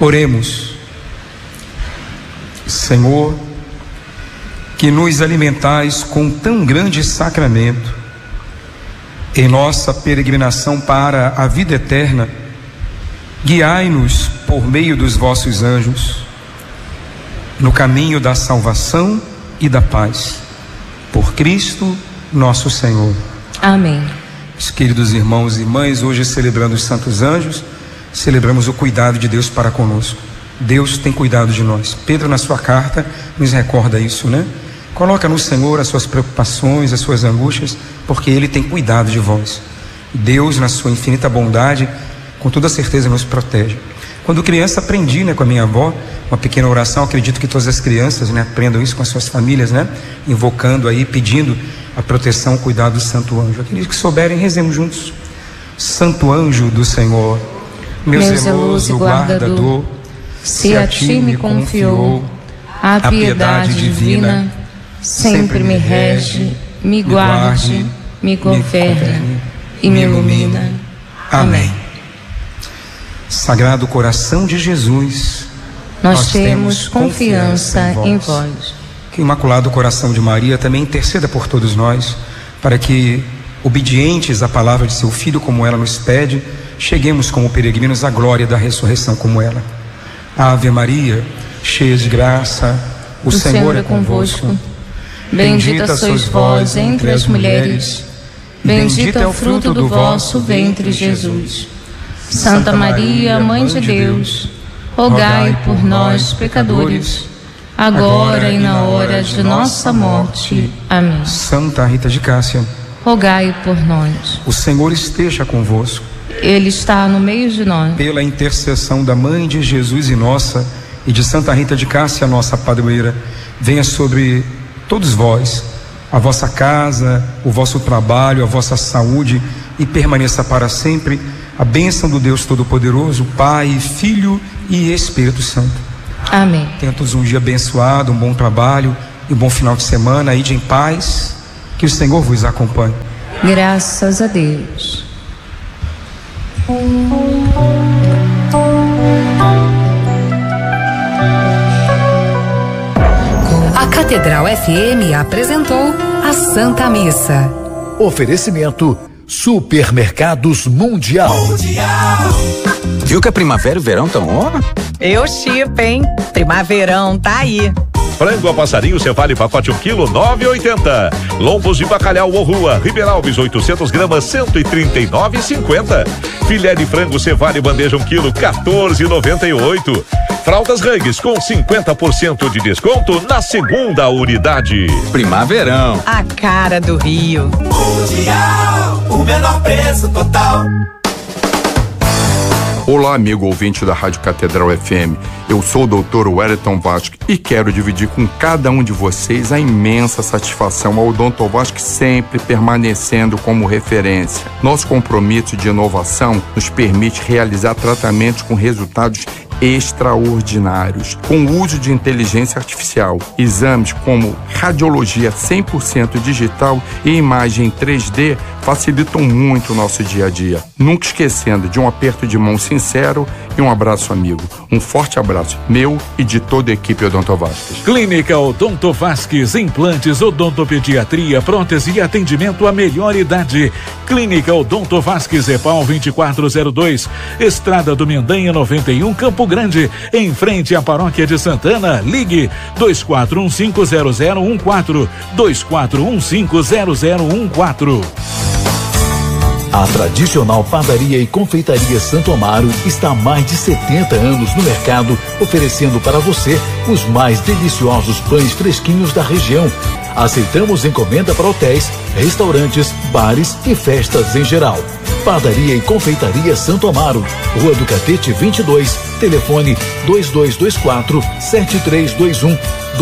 Oremos. Senhor, que nos alimentais com tão grande sacramento, em nossa peregrinação para a vida eterna, guiai-nos por meio dos vossos anjos, no caminho da salvação e da paz. Por Cristo nosso Senhor. Amém. Meus queridos irmãos e irmãs, hoje celebrando os santos anjos, celebramos o cuidado de Deus para conosco. Deus tem cuidado de nós. Pedro, na sua carta, nos recorda isso, né? Coloca no Senhor as suas preocupações, as suas angústias, porque Ele tem cuidado de vós. Deus, na sua infinita bondade, com toda certeza nos protege. Quando criança, aprendi, né, com a minha avó, uma pequena oração. Acredito que todas as crianças, né, aprendam isso com as suas famílias, né? Invocando aí, pedindo a proteção, o cuidado do Santo Anjo. Aqueles que souberem, rezemos juntos. Santo Anjo do Senhor, meu zeloso guardador, se a ti me confiou a piedade divina, sempre me rege, me guarde, me governe e me ilumina. Amém. Sagrado coração de Jesus, nós temos confiança em vós. Que o Imaculado Coração de Maria também interceda por todos nós, para que, obedientes à palavra de seu Filho, como ela nos pede, cheguemos como peregrinos à glória da ressurreição como ela. Ave Maria, cheia de graça, o Senhor é convosco. Bendita sois vós entre as mulheres, bendito é o fruto do vosso ventre, Jesus. Santa Maria, Mãe de Deus, rogai por nós, pecadores, agora e na hora de nossa morte. Amém. Santa Rita de Cássia, rogai por nós. O Senhor esteja convosco. Ele está no meio de nós. Pela intercessão da Mãe de Jesus e nossa, e de Santa Rita de Cássia, nossa padroeira, venha sobre todos vós, a vossa casa, o vosso trabalho, a vossa saúde, e permaneça para sempre a bênção do Deus Todo-Poderoso, Pai, Filho e Espírito Santo. Amém. Tenha todos um dia abençoado, um bom trabalho e um bom final de semana. Ide em paz, que o Senhor vos acompanhe. Graças a Deus. A Catedral FM apresentou a Santa Missa. Oferecimento Supermercados Mundial. Viu que a primavera e o verão estão on? Eu chipo, hein? Primaverão tá aí. Frango a passarinho Cefale pacote 1 kg 9,80. Lombos de bacalhau ou rua Ribeiralves 800 gramas 139,50. Filé de frango Cefale bandeja 1 kg 14,98. Fraldas Rugs com 50% de desconto na segunda unidade. Primaverão, a cara do Rio. Mundial, o menor preço total. Olá, amigo ouvinte da Rádio Catedral FM. Eu sou o Dr. Wellington Vasque e quero dividir com cada um de vocês a imensa satisfação ao Odonto Vasque sempre permanecendo como referência. Nosso compromisso de inovação nos permite realizar tratamentos com resultados extraordinários, com o uso de inteligência artificial, exames como radiologia 100% digital e imagem 3D facilitam muito o nosso dia a dia. Nunca esquecendo de um aperto de mão sincero e um abraço amigo. Um forte abraço meu e de toda a equipe Odonto Vasques. Clínica Odonto Vasques, implantes, odontopediatria, prótese e atendimento à melhor idade. Clínica Odonto Vasques, EPAL 2402, Estrada do Mendanha 91, Campo Grande, em frente à Paróquia de Santana. Ligue 24150014, 24150014. A tradicional padaria e confeitaria Santo Amaro está há mais de 70 anos no mercado, oferecendo para você os mais deliciosos pães fresquinhos da região. Aceitamos encomenda para hotéis, restaurantes, bares e festas em geral. Padaria e confeitaria Santo Amaro, Rua do Catete 22, telefone 2224-7321,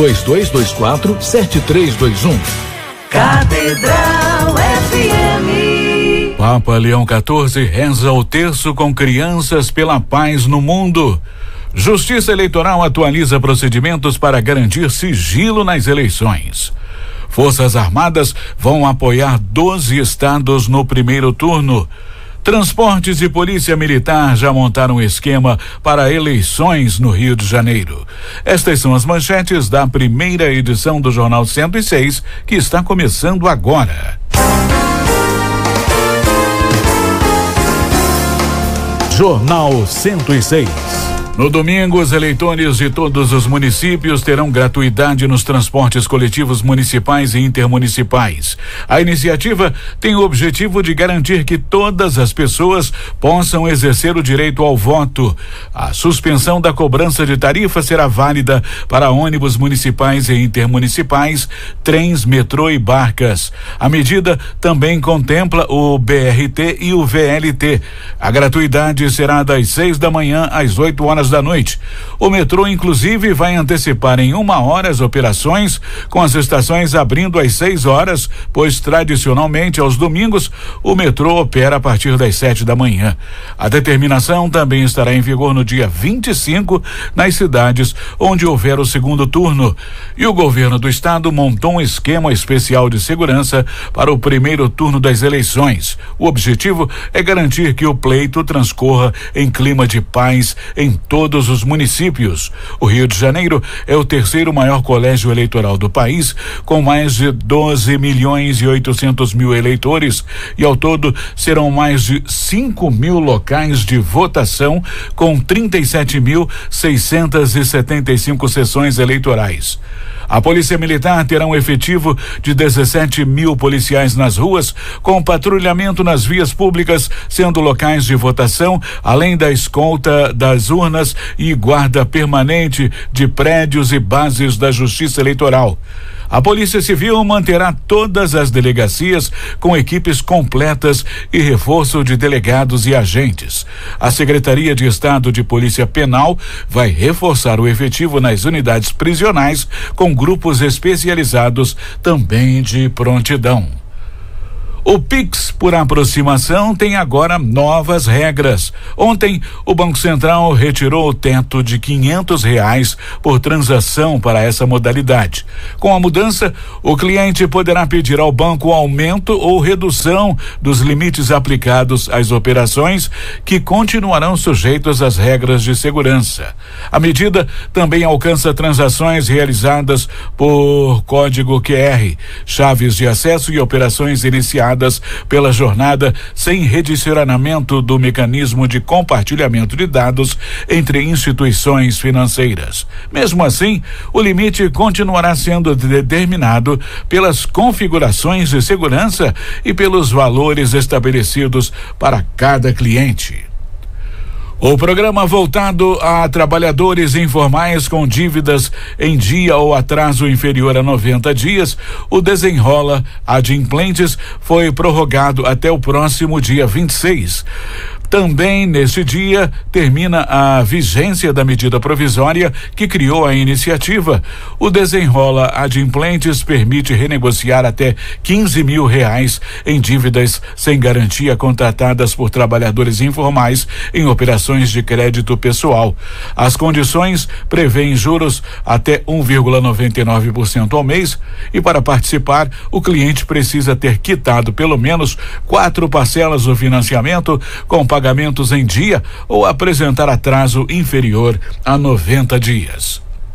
2224-7321. Catedral FM. Papa Leão XIV reza o terço com crianças pela paz no mundo. Justiça Eleitoral atualiza procedimentos para garantir sigilo nas eleições. Forças Armadas vão apoiar 12 estados no primeiro turno. Transportes e Polícia Militar já montaram um esquema para eleições no Rio de Janeiro. Estas são as manchetes da primeira edição do Jornal 106, que está começando agora. Jornal 106. No domingo, os eleitores de todos os municípios terão gratuidade nos transportes coletivos municipais e intermunicipais. A iniciativa tem o objetivo de garantir que todas as pessoas possam exercer o direito ao voto. A suspensão da cobrança de tarifa será válida para ônibus municipais e intermunicipais, trens, metrô e barcas. A medida também contempla o BRT e o VLT. A gratuidade será das 6 da manhã às 8 horas da noite. O metrô, inclusive, vai antecipar em 1 hora as operações, com as estações abrindo às 6 horas, pois tradicionalmente aos domingos o metrô opera a partir das 7 da manhã. A determinação também estará em vigor no dia 25 nas cidades onde houver o segundo turno. E o governo do estado montou um esquema especial de segurança para o primeiro turno das eleições. O objetivo é garantir que o pleito transcorra em clima de paz em todos os municípios. O Rio de Janeiro é o terceiro maior colégio eleitoral do país, com mais de 12.800.000 eleitores, e ao todo serão mais de 5.000 locais de votação, com 37.675 sessões eleitorais. A Polícia Militar terá um efetivo de 17.000 policiais nas ruas, com patrulhamento nas vias públicas, sendo locais de votação, além da escolta das urnas e guarda permanente de prédios e bases da Justiça Eleitoral. A Polícia Civil manterá todas as delegacias com equipes completas e reforço de delegados e agentes. A Secretaria de Estado de Polícia Penal vai reforçar o efetivo nas unidades prisionais com grupos especializados também de prontidão. O Pix por aproximação tem agora novas regras. Ontem, o Banco Central retirou o teto de R$500 por transação para essa modalidade. Com a mudança, o cliente poderá pedir ao banco aumento ou redução dos limites aplicados às operações, que continuarão sujeitos às regras de segurança. A medida também alcança transações realizadas por código QR, chaves de acesso e operações iniciadas pela jornada sem redicionamento do mecanismo de compartilhamento de dados entre instituições financeiras. Mesmo assim, o limite continuará sendo determinado pelas configurações de segurança e pelos valores estabelecidos para cada cliente. O programa voltado a trabalhadores informais com dívidas em dia ou atraso inferior a 90 dias, o Desenrola Adimplentes, foi prorrogado até o próximo dia 26. Também neste dia termina a vigência da medida provisória que criou a iniciativa. O Desenrola Adimplentes permite renegociar até R$15.000 em dívidas sem garantia contratadas por trabalhadores informais em operações de crédito pessoal. As condições prevêem juros até 1,99% ao mês, e para participar, o cliente precisa ter quitado pelo menos 4 parcelas do financiamento com pagamentos em dia ou apresentar atraso inferior a 90 dias.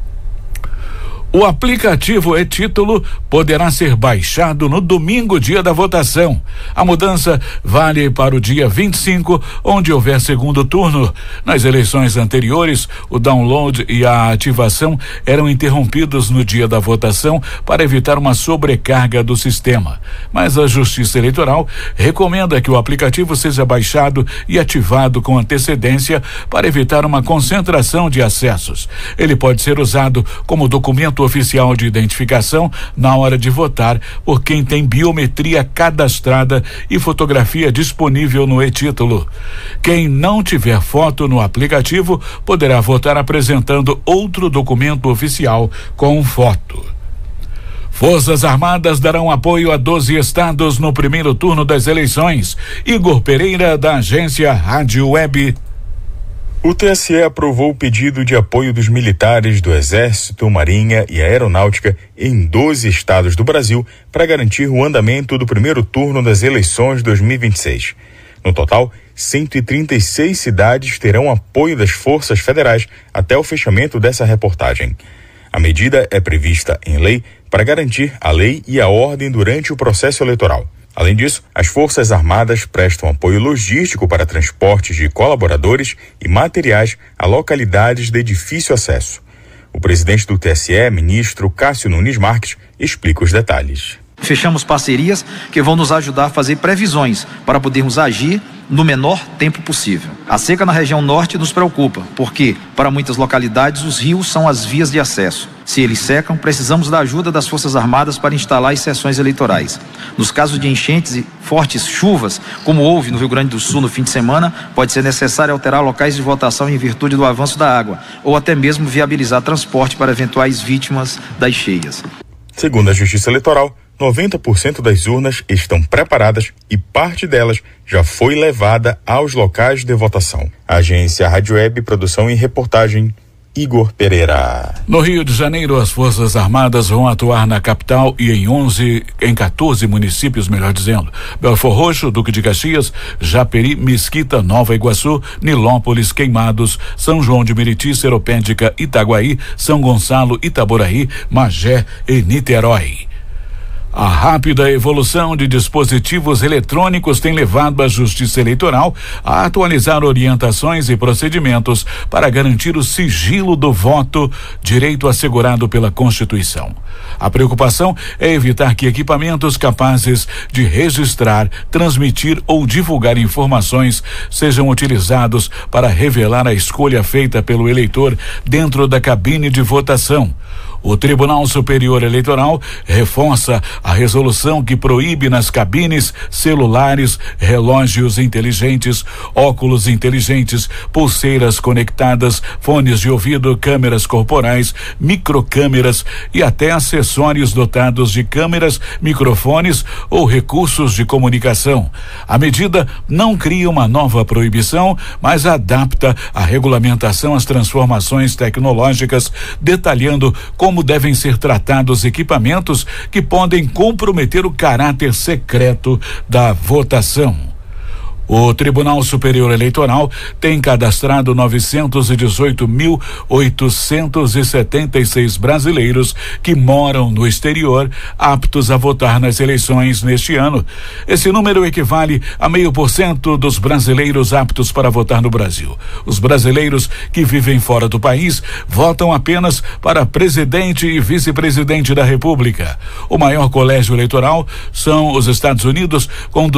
O aplicativo e-Título poderá ser baixado no domingo, dia da votação. A mudança vale para o dia 25, onde houver segundo turno. Nas eleições anteriores, o download e a ativação eram interrompidos no dia da votação para evitar uma sobrecarga do sistema. Mas a Justiça Eleitoral recomenda que o aplicativo seja baixado e ativado com antecedência para evitar uma concentração de acessos. Ele pode ser usado como documento oficial de identificação na hora de votar por quem tem biometria cadastrada e fotografia disponível no e-Título. Quem não tiver foto no aplicativo poderá votar apresentando outro documento oficial com foto. Forças Armadas darão apoio a 12 estados no primeiro turno das eleições. Igor Pereira, da agência Rádio Web. O TSE aprovou o pedido de apoio dos militares do Exército, Marinha e Aeronáutica em 12 estados do Brasil para garantir o andamento do primeiro turno das eleições 2026. No total, 136 cidades terão apoio das forças federais até o fechamento dessa reportagem. A medida é prevista em lei para garantir a lei e a ordem durante o processo eleitoral. Além disso, as Forças Armadas prestam apoio logístico para transportes de colaboradores e materiais a localidades de difícil acesso. O presidente do TSE, ministro Cássio Nunes Marques, explica os detalhes. Fechamos parcerias que vão nos ajudar a fazer previsões para podermos agir no menor tempo possível. A seca na região norte nos preocupa, porque, para muitas localidades, os rios são as vias de acesso. Se eles secam, precisamos da ajuda das Forças Armadas para instalar as sessões eleitorais. Nos casos de enchentes e fortes chuvas, como houve no Rio Grande do Sul no fim de semana, pode ser necessário alterar locais de votação em virtude do avanço da água, ou até mesmo viabilizar transporte para eventuais vítimas das cheias. Segundo a Justiça Eleitoral, 90% das urnas estão preparadas e parte delas já foi levada aos locais de votação. Agência Rádio Web, produção e reportagem, Igor Pereira. No Rio de Janeiro, as Forças Armadas vão atuar na capital e em 14 municípios, melhor dizendo. Belford Roxo, Duque de Caxias, Japeri, Mesquita, Nova Iguaçu, Nilópolis, Queimados, São João de Meriti, Seropédica, Itaguaí, São Gonçalo, Itaboraí, Magé e Niterói. A rápida evolução de dispositivos eletrônicos tem levado a Justiça Eleitoral a atualizar orientações e procedimentos para garantir o sigilo do voto, direito assegurado pela Constituição. A preocupação é evitar que equipamentos capazes de registrar, transmitir ou divulgar informações sejam utilizados para revelar a escolha feita pelo eleitor dentro da cabine de votação. O Tribunal Superior Eleitoral reforça a resolução que proíbe nas cabines celulares, relógios inteligentes, óculos inteligentes, pulseiras conectadas, fones de ouvido, câmeras corporais, microcâmeras e até acessórios dotados de câmeras, microfones ou recursos de comunicação. A medida não cria uma nova proibição, mas adapta a regulamentação às transformações tecnológicas, detalhando como devem ser tratados equipamentos que podem comprometer o caráter secreto da votação. O Tribunal Superior Eleitoral tem cadastrado 918.876 brasileiros que moram no exterior aptos a votar nas eleições neste ano. Esse número equivale a 0,5% dos brasileiros aptos para votar no Brasil. Os brasileiros que vivem fora do país votam apenas para presidente e vice-presidente da República. O maior colégio eleitoral são os Estados Unidos, com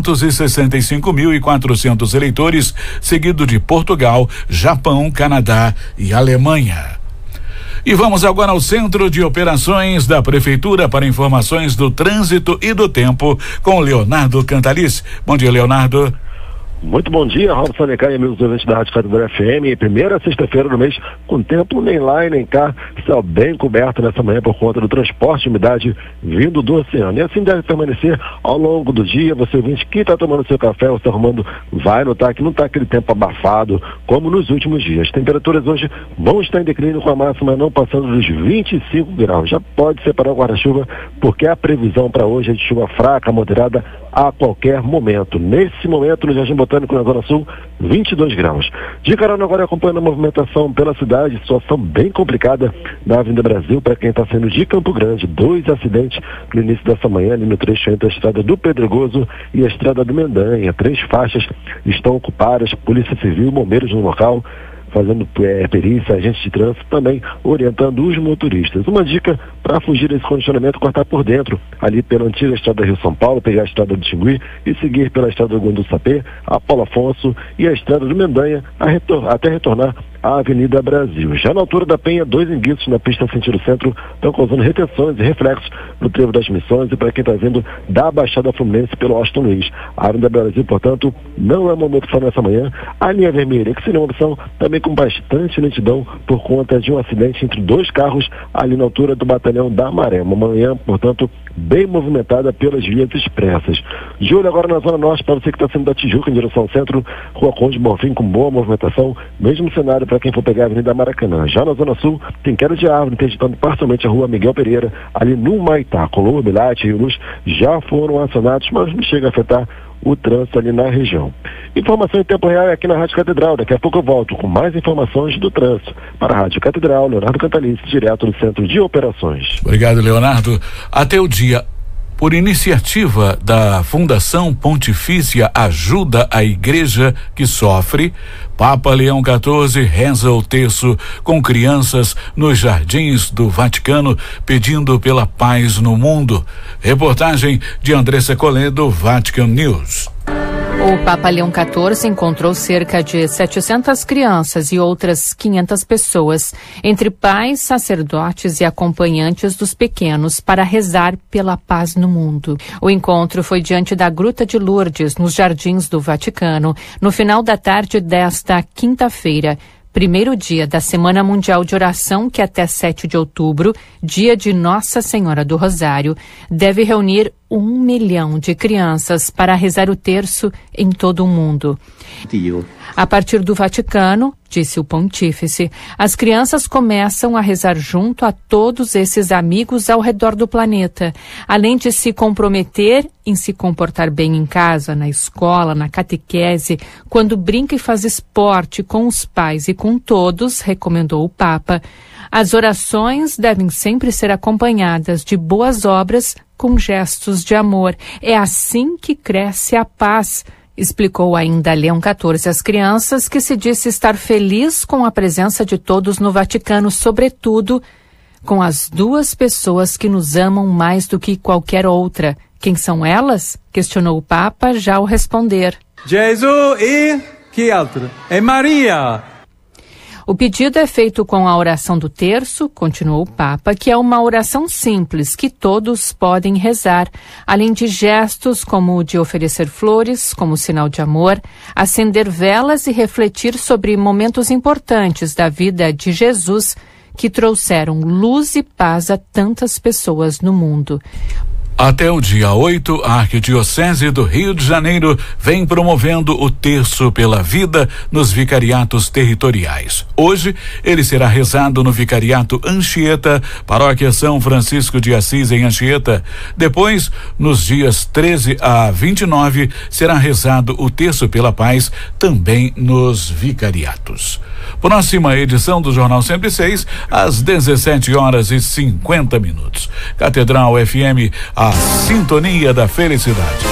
265.400 eleitores, seguido de Portugal, Japão, Canadá e Alemanha. E vamos agora ao Centro de Operações da Prefeitura para informações do trânsito e do tempo com Leonardo Cantalice. Bom dia, Leonardo. Muito bom dia, Robson Necai e amigos ouvintes da Rádio Catedral FM. Primeira sexta-feira do mês, com tempo nem lá e nem cá, céu bem coberto nessa manhã por conta do transporte de umidade vindo do oceano. E assim deve permanecer ao longo do dia. Você ouvinte que está tomando seu café ou está arrumando, vai notar que não está aquele tempo abafado como nos últimos dias. As temperaturas hoje vão estar em declínio, com a máxima não passando dos 25 graus. Já pode separar o guarda-chuva, porque a previsão para hoje é de chuva fraca, moderada a qualquer momento. Nesse momento, no Jardim Botânico, na Zona Sul, 22 graus. De carona agora acompanhando a movimentação pela cidade, situação bem complicada na Avenida Brasil para quem está saindo de Campo Grande. 2 acidentes no início dessa manhã, ali no trecho entre a estrada do Pedregoso e a estrada do Mendanha. 3 faixas estão ocupadas, Polícia Civil, bombeiros no local, fazendo perícia, agentes de trânsito também orientando os motoristas. Uma dica para fugir desse condicionamento: cortar por dentro, ali pela antiga estrada Rio-São Paulo, pegar a estrada do Tingui e seguir pela estrada do Guandu-Sapê, a Paulo Afonso e a estrada do Mendanha até retornar à Avenida Brasil. Já na altura da Penha, 2 enguiços na pista sentido centro estão causando retenções e reflexos no trevo das Missões e para quem está vindo da Baixada Fluminense pelo Austin Luiz. A Avenida Brasil, portanto, não é uma opção nessa manhã. A linha vermelha, que seria uma opção também com bastante lentidão por conta de um acidente entre 2 carros ali na altura do Batalhão da Maré. Uma manhã, portanto, bem movimentada pelas vias expressas. De olho agora na Zona Norte, para você que está saindo da Tijuca em direção ao centro, Rua Conde Bonfim com boa movimentação, mesmo cenário para quem for pegar a Avenida Maracanã. Já na Zona Sul, tem queda de árvore, interditando parcialmente a Rua Miguel Pereira, ali no Maitá. Colombo, Bilate e Rio Luz já foram acionados, mas não chega a afetar o trânsito ali na região. Informação em tempo real é aqui na Rádio Catedral. Daqui a pouco eu volto com mais informações do trânsito. Para a Rádio Catedral, Leonardo Cantalice, direto do Centro de Operações. Obrigado, Leonardo. Até o dia, por iniciativa da Fundação Pontifícia Ajuda a Igreja que Sofre, Papa Leão XIV reza o terço com crianças nos jardins do Vaticano, pedindo pela paz no mundo. Reportagem de Andressa Coledo, Vatican News. O Papa Leão XIV encontrou cerca de 700 crianças e outras 500 pessoas, entre pais, sacerdotes e acompanhantes dos pequenos, para rezar pela paz no mundo. O encontro foi diante da Gruta de Lourdes, nos Jardins do Vaticano, no final da tarde desta quinta-feira, primeiro dia da Semana Mundial de Oração, que até 7 de outubro, dia de Nossa Senhora do Rosário, deve reunir 1 milhão de crianças para rezar o terço em todo o mundo. A partir do Vaticano, disse o pontífice, as crianças começam a rezar junto a todos esses amigos ao redor do planeta, além de se comprometer em se comportar bem em casa, na escola, na catequese, quando brinca e faz esporte com os pais e com todos, recomendou o Papa. As orações devem sempre ser acompanhadas de boas obras com gestos de amor. É assim que cresce a paz, explicou ainda Leão XIV às crianças, que se disse estar feliz com a presença de todos no Vaticano, sobretudo com as duas pessoas que nos amam mais do que qualquer outra. Quem são elas? Questionou o Papa já ao responder. Jesus e que outro? É Maria. O pedido é feito com a oração do terço, continuou o Papa, que é uma oração simples que todos podem rezar, além de gestos como o de oferecer flores como sinal de amor, acender velas e refletir sobre momentos importantes da vida de Jesus que trouxeram luz e paz a tantas pessoas no mundo. Até o dia 8, a Arquidiocese do Rio de Janeiro vem promovendo o terço pela vida nos vicariatos territoriais. Hoje, ele será rezado no vicariato Anchieta, paróquia São Francisco de Assis em Anchieta. Depois, nos dias 13 a 29, será rezado o terço pela paz também nos vicariatos. Próxima edição do Jornal 106, às 17h50. Catedral FM, a sintonia da felicidade.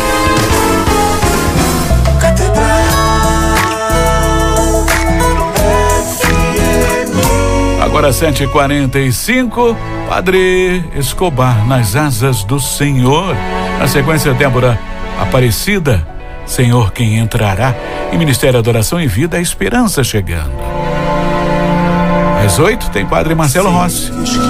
Agora 7h45, Padre Escobar nas asas do Senhor. Na sequência, Débora Aparecida, Senhor quem entrará, e Ministério Adoração e Vida, a Esperança chegando. Às 8 tem Padre Marcelo Rossi.